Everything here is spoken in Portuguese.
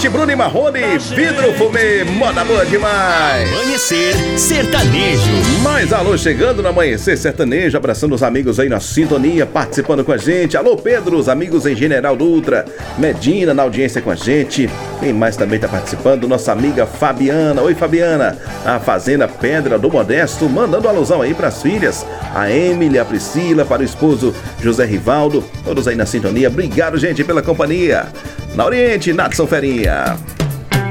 noite, Bruno e Marrone, Vidro Fumê, moda boa demais. Amanhecer Sertanejo. Mais alô chegando no Amanhecer Sertanejo, abraçando os amigos aí na sintonia, participando com a gente. Alô Pedro, os amigos em General Dutra, Medina na audiência com a gente. Quem mais também tá participando? Nossa amiga Fabiana. Oi Fabiana, a Fazenda Pedra do Modesto, mandando alusão aí pras filhas, a Emily, a Priscila, para o esposo José Rivaldo, todos aí na sintonia. Obrigado, gente, pela companhia. Na Oriente, Natson Ferinha.